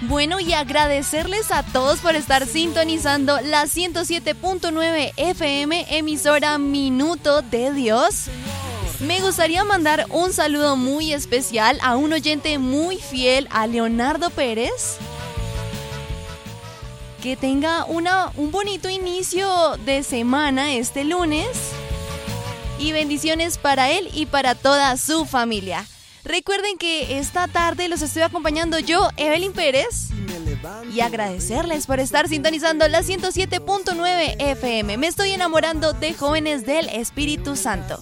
Bueno, y agradecerles a todos por estar sintonizando la 107.9 FM, emisora Minuto de Dios. Me gustaría mandar un saludo muy especial a un oyente muy fiel, a Leonardo Pérez. Que tenga un bonito inicio de semana este lunes. Y bendiciones para él y para toda su familia. Recuerden que esta tarde los estoy acompañando yo, Evelyn Pérez. Y agradecerles por estar sintonizando la 107.9 FM. Me estoy enamorando de Jóvenes del Espíritu Santo.